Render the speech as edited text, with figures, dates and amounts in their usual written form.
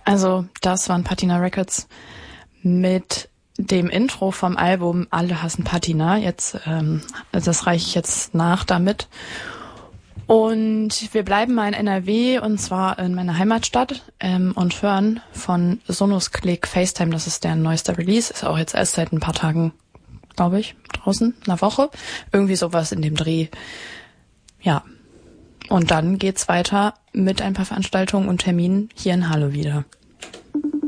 Also das waren Patina Records mit dem Intro vom Album Alle hassen Patina. Jetzt, das reiche ich jetzt nach damit. Und wir bleiben mal in NRW und zwar in meiner Heimatstadt und hören von Sonus Click FaceTime. Das ist der neueste Release. Ist auch jetzt erst seit ein paar Tagen, glaube ich, draußen, einer Woche. Irgendwie sowas in dem Dreh. Ja. Und dann geht's weiter mit ein paar Veranstaltungen und Terminen hier in Halle wieder.